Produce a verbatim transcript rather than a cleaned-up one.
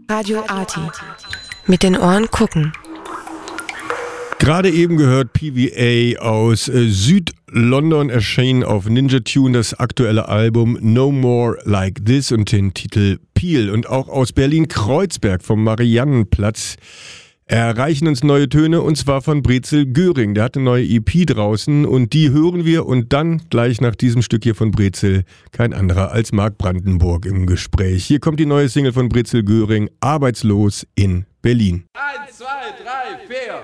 Radio Arty. Mit den Ohren gucken. Gerade eben gehört P V A aus äh, Süd-London, erschien auf Ninja Tune das aktuelle Album No More Like This und den Titel Peel. Und auch aus Berlin-Kreuzberg vom Mariannenplatz erreichen uns neue Töne, und zwar von Brezel Göring. Der hat eine neue E P draußen und die hören wir, und dann gleich nach diesem Stück hier von Brezel kein anderer als Mark Brandenburg im Gespräch. Hier kommt die neue Single von Brezel Göring, Arbeitslos in Berlin. Eins, zwei, drei, vier.